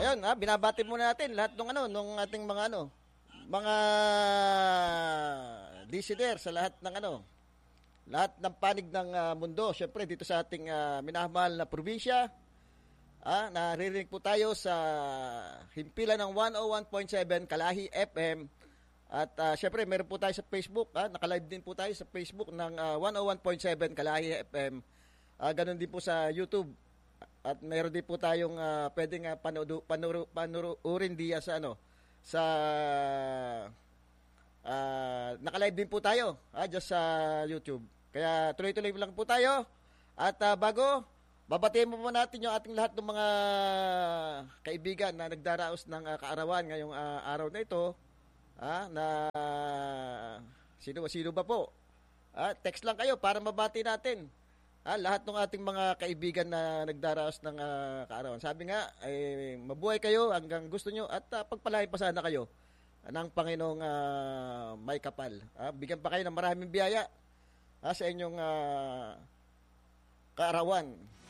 Ayun, binabati muna natin lahat nung ating mga listener sa lahat ng panig ng mundo. Syempre dito sa ating minamahal na probinsya, naririnig po tayo sa himpilan ng 101.7 Kalahi FM. At syempre meron po tayo sa Facebook, naka-live din po tayo sa Facebook ng 101.7 Kalahi FM. Ganun din po sa YouTube. At meron din po tayong pwedeng panururin diya sa naka-live din po tayo just sa YouTube. Kaya tuloy-tuloy lang po tayo. At bago, babatiin mo muna natin yung ating lahat ng mga kaibigan na nagdaraos ng kaarawan ngayong araw na ito. Na sino ba po? Text lang kayo para mabati natin. Lahat ng ating mga kaibigan na nagdaraos ng kaarawan. Sabi nga, mabuhay kayo hanggang gusto nyo at pagpalain pa sana kayo ng Panginoong may kapal. Bigyan pa kayo ng maraming biyaya sa inyong kaarawan.